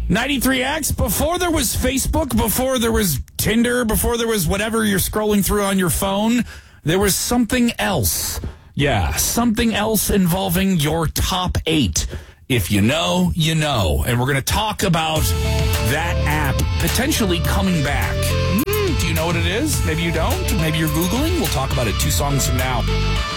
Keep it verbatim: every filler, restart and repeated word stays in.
ninety-three X, before there was Facebook, before there was Tinder, before there was whatever you're scrolling through on your phone, there was something else. Yeah, something else involving your top eight. If you know, you know. And we're going to talk about that app potentially coming back. Mm, do you know what it is? Maybe you don't. Maybe you're Googling. We'll talk about it two songs from now.